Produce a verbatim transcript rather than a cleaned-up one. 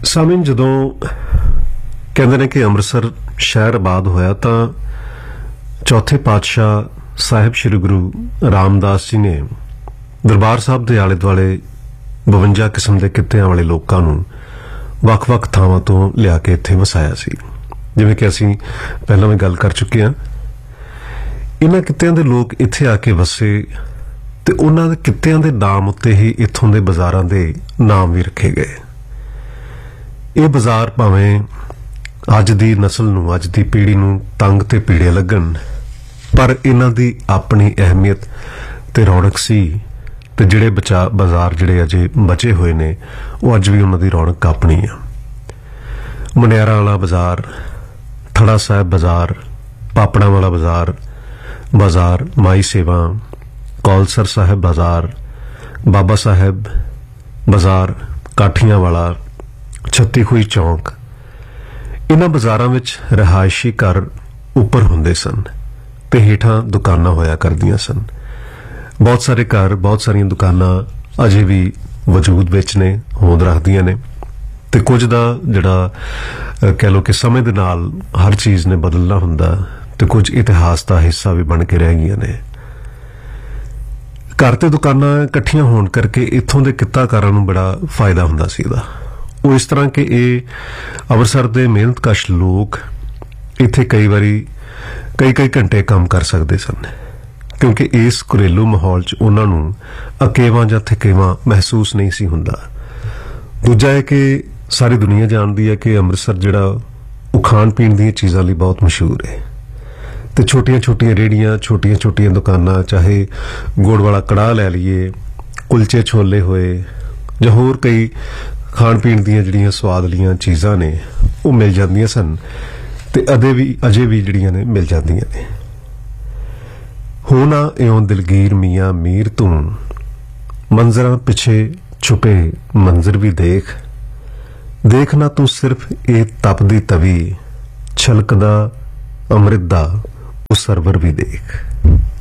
ਸਾਮਿਨ ਜਦੋਂ ਕਹਿੰਦੇ ਨੇ ਕਿ ਅੰਮ੍ਰਿਤਸਰ ਸ਼ਹਿਰ ਆਬਾਦ ਹੋਇਆ ਤਾਂ ਚੌਥੇ ਪਾਤਸ਼ਾਹ ਸਾਹਿਬ ਸ੍ਰੀ ਗੁਰੂ ਰਾਮਦਾਸ ਜੀ ਨੇ ਦਰਬਾਰ ਸਾਹਿਬ ਦੇ ਆਲੇ ਦੁਆਲੇ ਬਵੰਜਾ ਕਿਸਮ ਦੇ ਕਿੱਤਿਆਂ ਵਾਲੇ ਲੋਕਾਂ ਨੂੰ ਵੱਖ-ਵੱਖ ਥਾਵਾਂ ਤੋਂ ਲਿਆ ਕੇ ਇੱਥੇ ਵਸਾਇਆ ਸੀ। ਜਿਵੇਂ ਕਿ ਅਸੀਂ ਪਹਿਲਾਂ ਵੀ ਗੱਲ ਕਰ ਚੁੱਕੇ ਹਾਂ, ਇਹਨਾਂ ਕਿੱਤਿਆਂ ਦੇ ਲੋਕ ਇੱਥੇ ਆ ਕੇ ਵਸੇ ਤੇ ਉਹਨਾਂ ਦੇ ਕਿੱਤਿਆਂ ਦੇ ਨਾਮ ਉੱਤੇ ਹੀ ਇੱਥੋਂ ਦੇ ਬਾਜ਼ਾਰਾਂ ਦੇ ਨਾਮ ਵੀ ਰੱਖੇ ਗਏ। ਇਹ ਬਾਜ਼ਾਰ ਭਾਵੇਂ ਅੱਜ ਦੀ ਨਸਲ ਨੂੰ, ਅੱਜ ਦੀ ਪੀੜ੍ਹੀ ਨੂੰ ਤੰਗ ਤੇ ਪੀੜੇ ਲੱਗਣ, ਪਰ ਇਹਨਾਂ ਦੀ ਆਪਣੀ ਅਹਿਮੀਅਤ ਤੇ ਰੌਣਕ ਸੀ ਤੇ ਜਿਹੜੇ ਬਚਾ ਬਾਜ਼ਾਰ ਜਿਹੜੇ ਅਜੇ ਬਚੇ ਹੋਏ ਨੇ ਉਹ ਅੱਜ ਵੀ ਉਹਨਾਂ ਦੀ ਰੌਣਕ ਆਪਣੀ ਆ। ਮਨਿਆਰਾਂ ਵਾਲਾ ਬਾਜ਼ਾਰ, ਥੜਾ ਸਾਹਿਬ ਬਾਜ਼ਾਰ, ਪਾਪੜਾਂ ਵਾਲਾ ਬਾਜ਼ਾਰ, ਬਾਜ਼ਾਰ ਮਾਈ ਸੇਵਾ, ਕੌਲਸਰ ਸਾਹਿਬ ਬਾਜ਼ਾਰ, ਬਾਬਾ ਸਾਹਿਬ ਬਾਜ਼ਾਰ, ਕਾਠੀਆਂ ਵਾਲਾ, ਛੱਤੀ ਖੂਹੀ ਚੌਂਕ, ਇਹਨਾਂ ਬਾਜ਼ਾਰਾਂ ਵਿੱਚ ਰਿਹਾਇਸ਼ੀ ਘਰ ਉੱਪਰ ਹੁੰਦੇ ਸਨ ਤੇ ਹੇਠਾਂ ਦੁਕਾਨਾਂ ਹੋਇਆ ਕਰਦੀਆਂ ਸਨ। ਬਹੁਤ ਸਾਰੇ ਘਰ, ਬਹੁਤ ਸਾਰੀਆਂ ਦੁਕਾਨਾਂ ਅਜੇ ਵੀ ਵਜੂਦ ਵਿੱਚ ਨੇ, ਹੋਂਦ ਰੱਖਦੀਆਂ ਨੇ ਤੇ ਕੁਝ ਦਾ ਜਿਹੜਾ ਕਹਿ ਲਓ ਕਿ ਸਮੇਂ ਦੇ ਨਾਲ ਹਰ ਚੀਜ਼ ਨੇ ਬਦਲਣਾ ਹੁੰਦਾ ਤੇ ਕੁਝ ਇਤਿਹਾਸ ਦਾ ਹਿੱਸਾ ਵੀ ਬਣ ਕੇ ਰਹਿ ਗਈਆਂ ਨੇ। ਘਰ ਤੇ ਦੁਕਾਨਾਂ ਇਕੱਠੀਆਂ ਹੋਣ ਕਰਕੇ ਇੱਥੋਂ ਦੇ ਕਿੱਤਾਕਾਰਾਂ ਨੂੰ ਬੜਾ ਫਾਇਦਾ ਹੁੰਦਾ ਸੀ ਇਹਦਾ। ਉਹ ਇਸ ਤਰ੍ਹਾਂ ਕਿ ਇਹ ਅੰਮ੍ਰਿਤਸਰ ਦੇ ਮਿਹਨਤਕਸ਼ ਲੋਕ ਇੱਥੇ ਕਈ ਵਾਰੀ ਕਈ ਕਈ ਘੰਟੇ ਕੰਮ ਕਰ ਸਕਦੇ ਸਨ, ਕਿਉਂਕਿ ਇਸ ਘਰੇਲੂ ਮਾਹੌਲ 'ਚ ਉਹਨਾਂ ਨੂੰ ਅਕੇਵਾਂ ਜਾਂ ਥਕੇਵਾਂ ਮਹਿਸੂਸ ਨਹੀਂ ਸੀ ਹੁੰਦਾ। ਦੂਜਾ ਹੈ ਕਿ ਸਾਰੀ ਦੁਨੀਆ ਜਾਣਦੀ ਹੈ ਕਿ ਅੰਮ੍ਰਿਤਸਰ ਜਿਹੜਾ ਉਹ ਖਾਣ ਪੀਣ ਦੀਆਂ ਚੀਜ਼ਾਂ ਲਈ ਬਹੁਤ ਮਸ਼ਹੂਰ ਹੈ ਤੇ ਛੋਟੀਆਂ ਛੋਟੀਆਂ ਰੇਹੜੀਆਂ, ਛੋਟੀਆਂ ਛੋਟੀਆਂ ਦੁਕਾਨਾਂ, ਚਾਹੇ ਗੁੜ ਵਾਲਾ ਕੜਾਹ ਲੈ ਲਈਏ, ਕੁਲਚੇ ਛੋਲੇ ਹੋਏ ਜਾਂ ਹੋਰ ਕਈ ਖਾਣ ਪੀਣ ਦੀਆਂ ਜਿਹੜੀਆਂ ਸਵਾਦਲੀਆਂ ਚੀਜ਼ਾਂ ਨੇ ਉਹ ਮਿਲ ਜਾਂਦੀਆਂ ਸਨ ਤੇ ਅਜੇ ਵੀ ਅਜੇ ਵੀ ਜਿਹੜੀਆਂ ਨੇ ਮਿਲ ਜਾਂਦੀਆਂ ਨੇ। ਹੋਣਾ ਇਉਂ ਦਿਲਗੀਰ ਮੀਆਂ ਮੀਰ ਤੂੰ, ਮੰਜ਼ਰਾਂ ਪਿੱਛੇ ਛੁਪੇ ਮੰਜ਼ਰ ਵੀ ਦੇਖ, ਦੇਖਣਾ ਤੂੰ ਸਿਰਫ ਇਹ ਤਪਦੀ ਤਵੀ, ਛਲਕਦਾ ਅੰਮ੍ਰਿਤ ਦਾ ਉਹ ਸਰਵਰ ਵੀ ਦੇਖ।